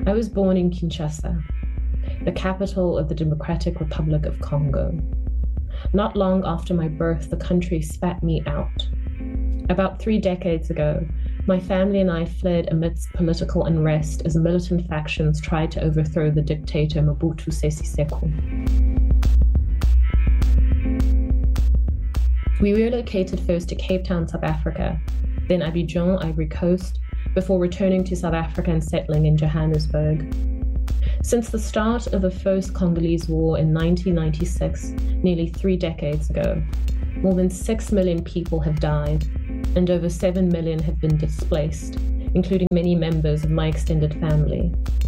I was born in Kinshasa, the capital of the Democratic Republic of Congo. Not long after my birth, the country spat me out. About 3 decades ago, my family and I fled amidst political unrest as militant factions tried to overthrow the dictator Mobutu Sese Seko. We relocated first to Cape Town, South Africa, then Abidjan, Ivory Coast, before returning to South Africa and settling in Johannesburg. Since the start of the First Congolese War in 1996, nearly 3 decades ago, more than 6 million people have died, and over 7 million have been displaced, including many members of my extended family.